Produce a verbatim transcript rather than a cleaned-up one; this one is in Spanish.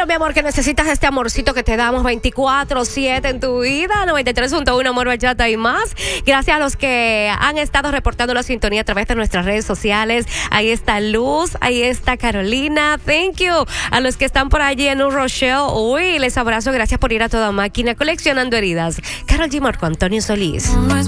mi amor, que necesitas este amorcito que te damos veinticuatro siete en tu vida. noventa y tres punto uno Amor, Bachata y más. Gracias a los que han estado reportando la sintonía a través de nuestras redes sociales. Ahí está Luz, ahí está Carolina. Thank you. A los que están por allí en un Rochelle. Uy, les abrazo. Gracias por ir a toda máquina coleccionando heridas. Karol G, Marco Antonio Solís.